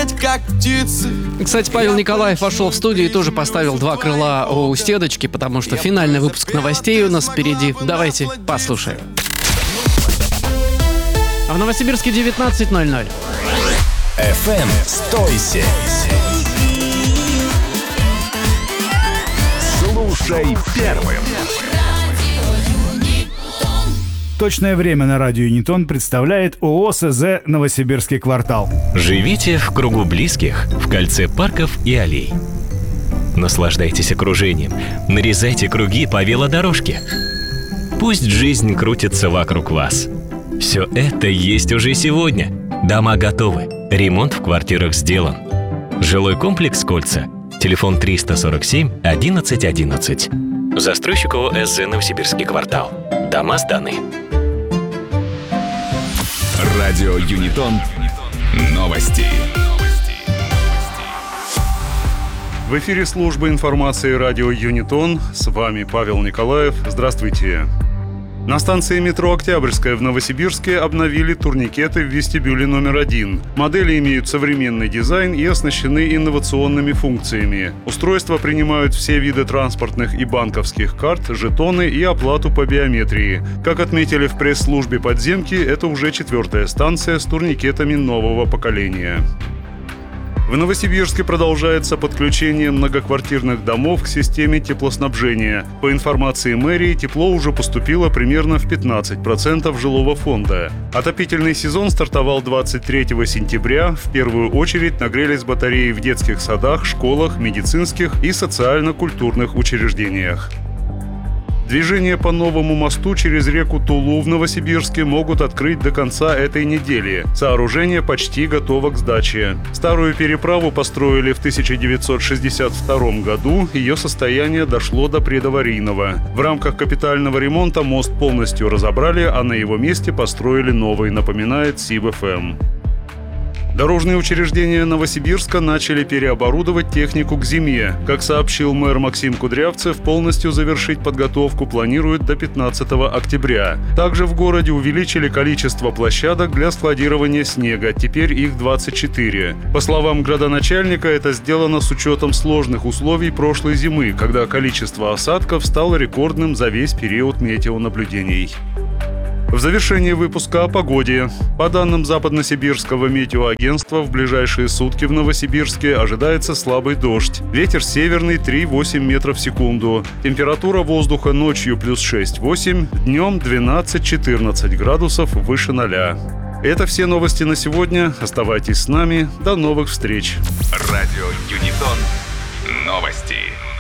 лететь, как птицы. Кстати, Павел Николаев вошел в студию и тоже поставил 2 крыла у стеночки, потому что финальный выпуск новостей у нас впереди. Давайте послушаем. А в Новосибирске 19:00. FM 107. Слушай первым. Точное время на радио Юнитон представляет ООО СЗ «Новосибирский квартал». Живите в кругу близких, в кольце парков и аллей. Наслаждайтесь окружением, нарезайте круги по велодорожке. Пусть жизнь крутится вокруг вас. Все это есть уже сегодня. Дома готовы, ремонт в квартирах сделан. Жилой комплекс «Кольца». Телефон 347 11 11. Застройщик ООО СЗ «Новосибирский квартал». Дома сданы. Радио Юнитон. Новости. В эфире службы информации радио Юнитон. С вами Павел Николаев. Здравствуйте. На станции метро «Октябрьская» в Новосибирске обновили турникеты в вестибюле номер 1. Модели имеют современный дизайн и оснащены инновационными функциями. Устройства принимают все виды транспортных и банковских карт, жетоны и оплату по биометрии. Как отметили в пресс-службе подземки, это уже 4-я станция с турникетами нового поколения. В Новосибирске продолжается подключение многоквартирных домов к системе теплоснабжения. По информации мэрии, тепло уже поступило примерно в 15% жилого фонда. Отопительный сезон стартовал 23 сентября. В первую очередь нагрелись батареи в детских садах, школах, медицинских и социально-культурных учреждениях. Движение по новому мосту через реку Тулу в Новосибирске могут открыть до конца этой недели. Сооружение почти готово к сдаче. Старую переправу построили в 1962 году, ее состояние дошло до предаварийного. В рамках капитального ремонта мост полностью разобрали, а на его месте построили новый, напоминает СибФМ. Дорожные учреждения Новосибирска начали переоборудовать технику к зиме. Как сообщил мэр Максим Кудрявцев, полностью завершить подготовку планируют до 15 октября. Также в городе увеличили количество площадок для складирования снега, теперь их 24. По словам градоначальника, это сделано с учетом сложных условий прошлой зимы, когда количество осадков стало рекордным за весь период метеонаблюдений. В завершении выпуска о погоде. По данным Западносибирского метеоагентства, в ближайшие сутки в Новосибирске ожидается слабый дождь. Ветер северный 3,8 метров в секунду. Температура воздуха ночью плюс 6-8, днем 12-14 градусов выше 0. Это все новости на сегодня. Оставайтесь с нами. До новых встреч. Радио Юнитон. Новости.